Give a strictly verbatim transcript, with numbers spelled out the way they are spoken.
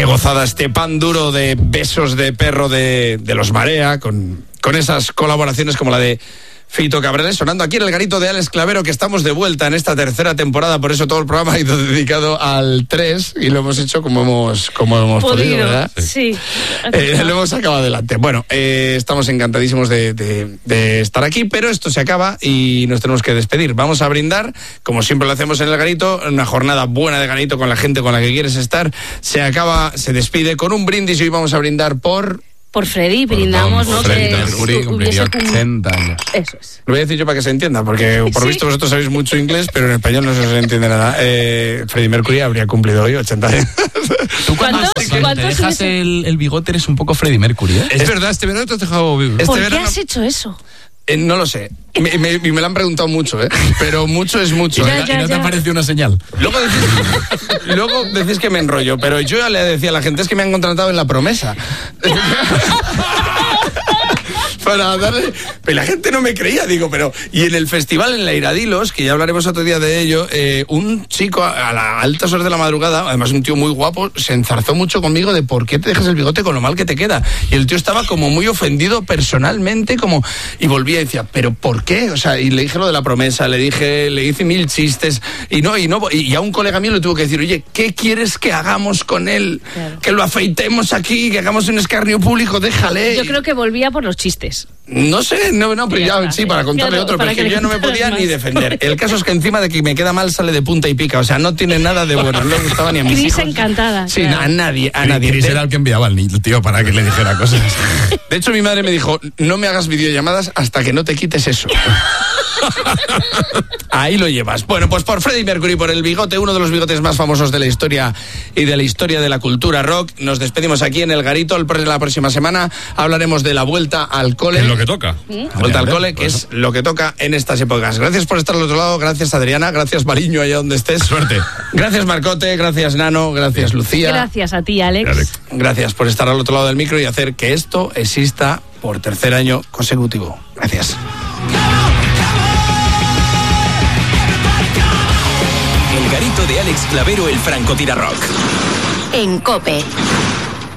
Qué gozada este pan duro de besos de perro de, de los Marea, con, con esas colaboraciones como la de Fito Cabrales, sonando aquí en el garito de Alex Clavero, que estamos de vuelta en esta tercera temporada, por eso todo el programa ha ido dedicado al tres y lo hemos hecho como hemos, como hemos podido, podido, ¿verdad? Sí. Eh, lo hemos sacado adelante. Bueno, eh, estamos encantadísimos de, de, de estar aquí, pero esto se acaba y nos tenemos que despedir. Vamos a brindar, como siempre lo hacemos en el garito, una jornada buena de garito con la gente con la que quieres estar. Se acaba, se despide con un brindis y hoy vamos a brindar por... Por Freddy, brindamos, ¿no? Freddie Mercury cumpliría ochenta años. Eso es. Lo voy a decir yo para que se entienda, porque por Sí. visto vosotros sabéis mucho inglés, pero en español no se os entiende nada. Eh, Freddie Mercury habría cumplido hoy ochenta años. Tú cuando, ¿Cuántos- cuando te cuántos dejas hubiese- el, el bigote eres un poco Freddie Mercury, ¿eh? Es verdad, este verano te has dejado vivo. Este ¿Por qué verano- has hecho eso? Eh, no lo sé. Me, me, me lo han preguntado mucho, ¿eh? Pero mucho es mucho. Ya, ¿eh? ya, ¿Y no te ya. apareció una señal? Luego decís, luego decís que me enrollo, pero yo ya le decía a la gente, es que me han contratado en La Promesa. Para darle... Pero la gente no me creía, digo, pero... Y en el festival, en la Iradilos, que ya hablaremos otro día de ello, eh, un chico a, a las altas horas de la madrugada, además un tío muy guapo, se enzarzó mucho conmigo de por qué te dejas el bigote con lo mal que te queda. Y el tío estaba como muy ofendido personalmente, como... Y volvía y decía, ¿pero por qué? O sea, y le dije lo de La Promesa, le dije, le hice mil chistes, y no, y no... Y a un colega mío le tuvo que decir, oye, ¿qué quieres que hagamos con él? Claro. Que lo afeitemos aquí, que hagamos un escarnio público, déjale. Yo creo que volvía por los chistes. No sé, no, no, pero Ya ya, está, sí, para contarle claro, otro, para pero es que que le yo no me contaras podía más. ni defender. El caso es que encima de que me queda mal sale de punta y pica, o sea, no tiene nada de bueno, no le gustaba ni a mis Cris hijos. encantada. Sí, claro. a nadie, a nadie. Chris De, era el que enviaba al niño, tío, para que le dijera cosas. de hecho, mi madre me dijo, no me hagas videollamadas hasta que no te quites eso. Ahí lo llevas. Bueno, pues por Freddie Mercury, por el bigote, uno de los bigotes más famosos de la historia y de la historia de la cultura rock. Nos despedimos aquí en el garito. El, la próxima semana hablaremos de la vuelta al cole. Es lo que toca. Vuelta al cole, que es lo que toca en estas épocas. Gracias por estar al otro lado, gracias Adriana, gracias Mariño, allá donde estés. Suerte. Gracias Marcote, gracias Nano, gracias Lucía. Gracias a ti, Alex. Alex. Gracias por estar al otro lado del micro y hacer que esto exista por tercer año consecutivo. Gracias. El garito de Alex Clavero, el francotirador rock. En COPE.